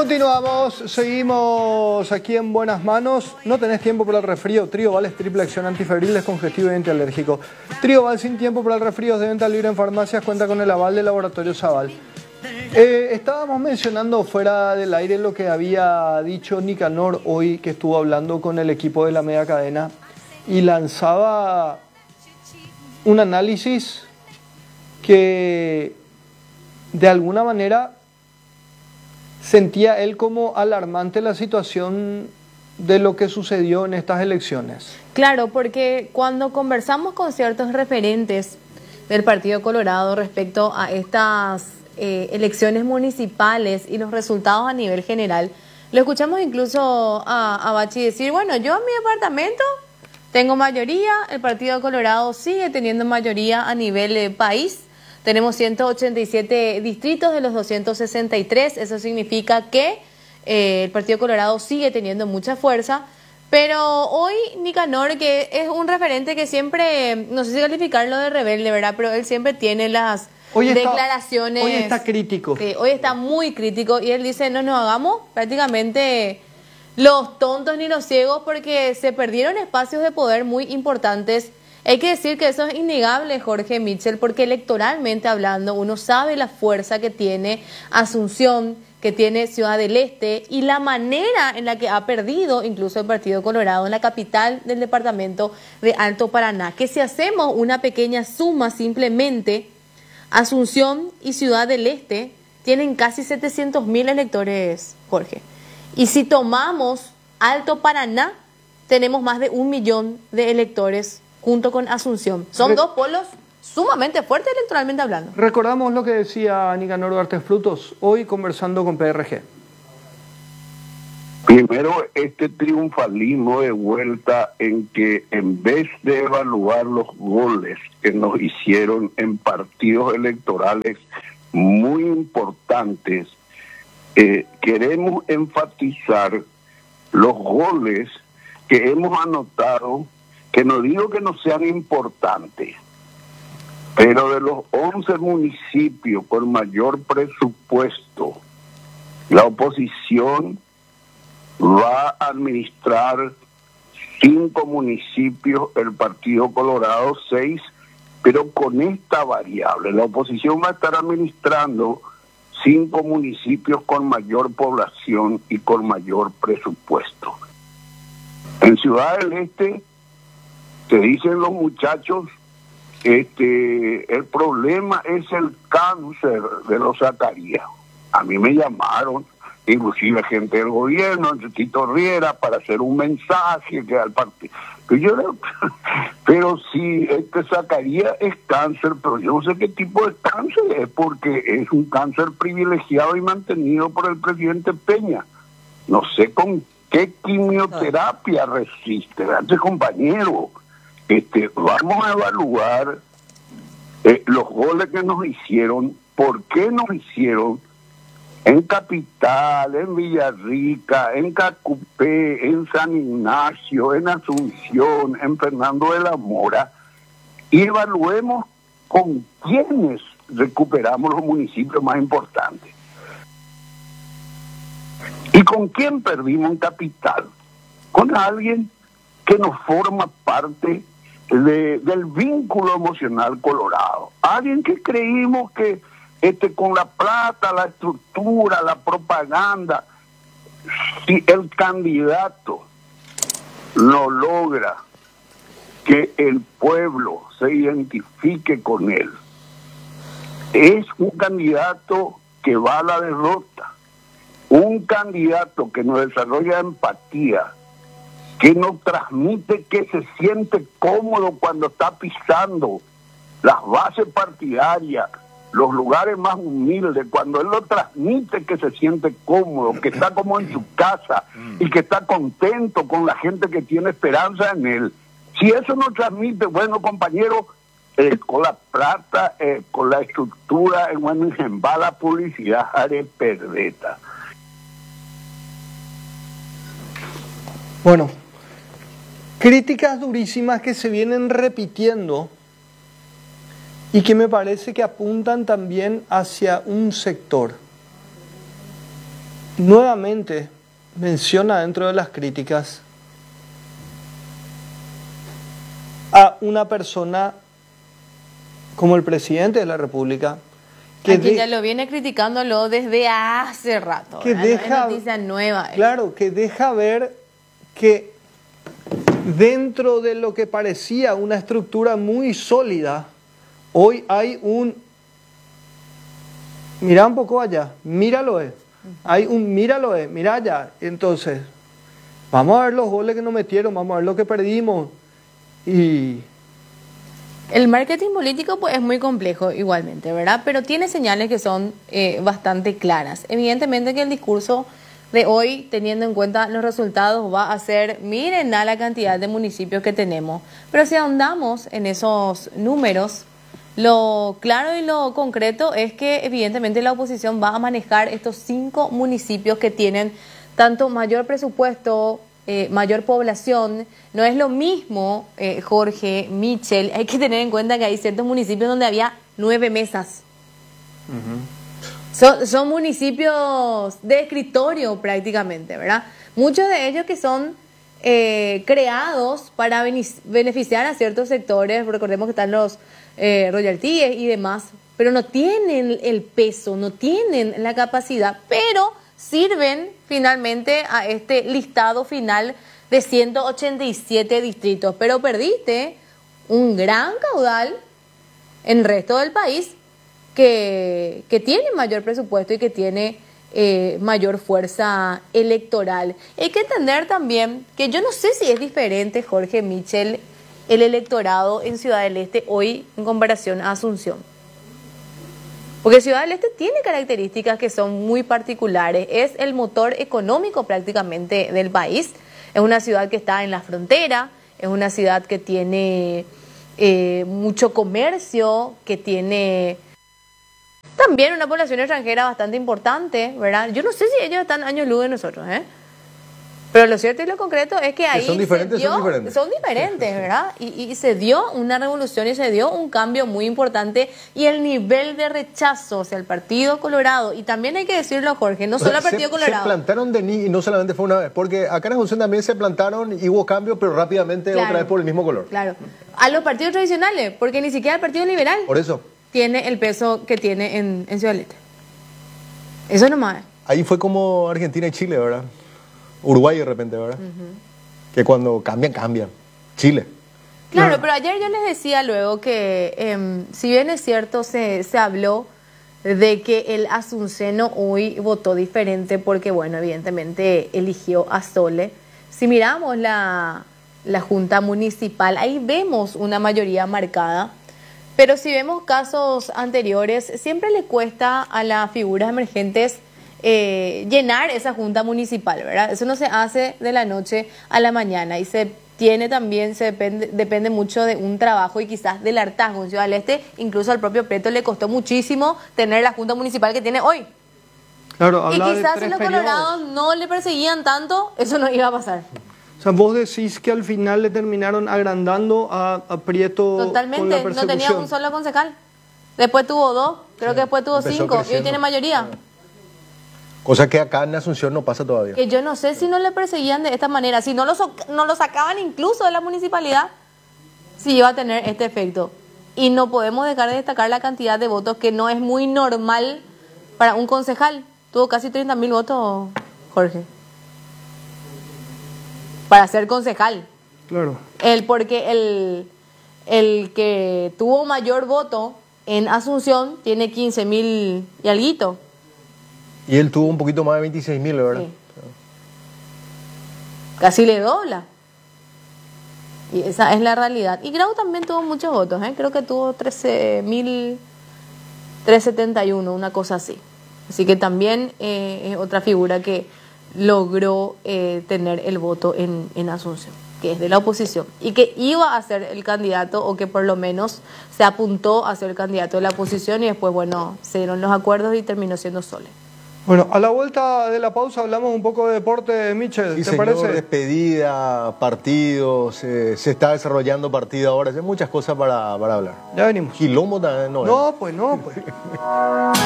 Continuamos, seguimos aquí en Buenas Manos. No tenés tiempo para el resfrío. Trioval es triple acción antifebril, descongestivo y antialérgico. Trioval sin tiempo para el resfrío es de venta libre en farmacias, cuenta con el aval del laboratorio Sabal. Estábamos mencionando fuera del aire lo que había dicho Nicanor hoy, que estuvo hablando con el equipo de la media cadena y lanzaba un análisis que de alguna manera sentía él como alarmante la situación de lo que sucedió en estas elecciones. Claro, porque cuando conversamos con ciertos referentes del Partido Colorado respecto a estas elecciones municipales y los resultados a nivel general, lo escuchamos incluso a Bachi decir, bueno, yo en mi departamento tengo mayoría, el Partido Colorado sigue teniendo mayoría a nivel país. Tenemos 187 distritos de los 263, eso significa que el Partido Colorado sigue teniendo mucha fuerza, pero hoy Nicanor, que es un referente que siempre, no sé si calificarlo de rebelde, ¿verdad? Pero él siempre tiene las declaraciones. Hoy está crítico. Hoy está muy crítico y él dice, no nos hagamos prácticamente los tontos ni los ciegos porque se perdieron espacios de poder muy importantes. Hay que decir que eso es innegable, Jorge Mitchell, porque electoralmente hablando uno sabe la fuerza que tiene Asunción, que tiene Ciudad del Este y la manera en la que ha perdido incluso el Partido Colorado en la capital del departamento de Alto Paraná. Que si hacemos una pequeña suma simplemente, Asunción y Ciudad del Este tienen casi 700.000 electores, Jorge. Y si tomamos Alto Paraná, tenemos más de 1 millón de electores junto con Asunción. Son dos polos sumamente fuertes electoralmente hablando. Recordamos lo que decía Nicanor Duarte Frutos hoy conversando con PRG. Primero, este triunfalismo de vuelta en que en vez de evaluar los goles que nos hicieron en partidos electorales muy importantes, queremos enfatizar los goles que hemos anotado, que no digo que no sean importantes, pero de los 11 municipios con mayor presupuesto, la oposición va a administrar 5 municipios, el Partido Colorado 6, pero con esta variable, la oposición va a estar administrando 5 municipios con mayor población y con mayor presupuesto. En Ciudad del Este, te dicen los muchachos, el problema es el cáncer de los Zacarías. A mí me llamaron, inclusive gente del gobierno, Tito Riera, para hacer un mensaje que al partido. Pero si Zacarías es cáncer, pero yo no sé qué tipo de cáncer es, porque es un cáncer privilegiado y mantenido por el presidente Peña. No sé con qué quimioterapia resiste. Antes, compañero, vamos a evaluar los goles que nos hicieron, por qué nos hicieron en Capital, en Villarrica, en Cacupé, en San Ignacio, en Asunción, en Fernando de la Mora, y evaluemos con quiénes recuperamos los municipios más importantes. ¿Y con quién perdimos en Capital? Con alguien que nos forma parte del vínculo emocional colorado. Alguien que creímos que con la plata, la estructura, la propaganda, si el candidato no logra que el pueblo se identifique con él, es un candidato que va a la derrota, un candidato que no desarrolla empatía, que nos transmite que se siente cómodo cuando está pisando las bases partidarias, los lugares más humildes, cuando él lo transmite que se siente cómodo, que está como en su casa y que está contento con la gente que tiene esperanza en él. Si eso no transmite, bueno, compañero, con la plata, con la estructura, en la publicidad, haré perdeta. Bueno, críticas durísimas que se vienen repitiendo y que me parece que apuntan también hacia un sector. nuevamente menciona dentro de las críticas a una persona como el presidente de la República, que ya lo viene criticándolo desde hace rato. Que deja, no es noticia nueva. Claro, que deja ver que dentro de lo que parecía una estructura muy sólida, hoy hay un... Mira un poco allá, míralo, hay un míralo, mira allá. Entonces, vamos a ver los goles que nos metieron, vamos a ver lo que perdimos. Y... El marketing político pues es muy complejo igualmente, ¿verdad? Pero tiene señales que son bastante claras. Evidentemente que el discurso de hoy, teniendo en cuenta los resultados, va a ser, miren a la cantidad de municipios que tenemos. Pero si ahondamos en esos números, lo claro y lo concreto es que evidentemente la oposición va a manejar estos 5 municipios que tienen tanto mayor presupuesto, mayor población. No es lo mismo, Jorge, Michel, hay que tener en cuenta que hay ciertos municipios donde había 9 mesas. Son municipios de escritorio prácticamente, ¿verdad? Muchos de ellos que son creados para beneficiar a ciertos sectores. Recordemos que están los royalties y demás, pero no tienen el peso, no tienen la capacidad, pero sirven finalmente a este listado final de 187 distritos. Pero perdiste un gran caudal en el resto del país que tiene mayor presupuesto y que tiene mayor fuerza electoral. Hay que entender también que yo no sé si es diferente, Jorge, Michel, el electorado en Ciudad del Este hoy en comparación a Asunción. Porque Ciudad del Este tiene características que son muy particulares. Es el motor económico prácticamente del país. Es una ciudad que está en la frontera, es una ciudad que tiene mucho comercio, que tiene también una población extranjera bastante importante, ¿verdad? Yo no sé si ellos están años luz de nosotros, Pero lo cierto y lo concreto es que ahí son diferentes, son diferentes, ¿verdad? Y se dio una revolución y se dio un cambio muy importante, y el nivel de rechazo hacia el Partido Colorado, y también hay que decirlo, Jorge, no solo el Partido Colorado. Se plantaron de y no solamente fue una vez, porque acá en Asunción también se plantaron y hubo cambio, pero rápidamente otra vez por el mismo color. Claro, a los partidos tradicionales, porque ni siquiera el Partido Liberal por eso tiene el peso que tiene en Ciudad del Este. Eso nomás. Ahí fue como Argentina y Chile, ¿verdad? Uruguay de repente, ¿verdad? Que cuando cambian. Chile. Claro, pero ayer yo les decía luego que si bien es cierto, se habló de que el asunceno hoy votó diferente porque, bueno, evidentemente eligió a Sole. Si miramos la Junta Municipal, ahí vemos una mayoría marcada. Pero si vemos casos anteriores, siempre le cuesta a las figuras emergentes llenar esa junta municipal, ¿verdad? Eso no se hace de la noche a la mañana, y depende mucho de un trabajo y quizás del hartazgo en Ciudad del Este. Incluso al propio Preto le costó muchísimo tener la junta municipal que tiene hoy. Claro, y quizás si los colorados no le perseguían tanto, eso no iba a pasar. O sea, vos decís que al final le terminaron agrandando a Prieto. Totalmente, con la persecución. no tenía un solo concejal. Después tuvo 2, creo que después tuvo 5, y hoy tiene mayoría. Cosa que acá en Asunción no pasa todavía. Que yo no sé si no le perseguían de esta manera, si no lo sacaban incluso de la municipalidad, si iba a tener este efecto. Y no podemos dejar de destacar la cantidad de votos, que no es muy normal para un concejal. Tuvo casi 30.000 votos, Jorge, para ser concejal. Claro. Porque el que tuvo mayor voto en Asunción tiene 15.000 y alguito. Y él tuvo un poquito más de 26.000, ¿verdad? Sí. Casi le dobla. Y esa es la realidad. Y Grau también tuvo muchos votos, creo que tuvo 13.371, una cosa así. Así que también es otra figura que logró tener el voto en Asunción, que es de la oposición, y que iba a ser el candidato, o que por lo menos se apuntó a ser el candidato de la oposición, y después, bueno, se dieron los acuerdos y terminó siendo Sole. Bueno, a la vuelta de la pausa hablamos un poco de deporte, Michel, sí, ¿te señor, parece? Despedida, partidos, se está desarrollando partido ahora, hay muchas cosas para hablar. Ya venimos. Quilombo también, No, pues.